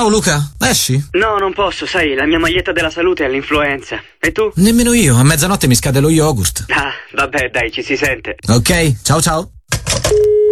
Ciao Luca, esci? No, non posso, sai, la mia maglietta della salute è all'influenza. E tu? Nemmeno io, a mezzanotte mi scade lo yogurt. Ah, vabbè, dai, ci si sente. Ok, ciao ciao.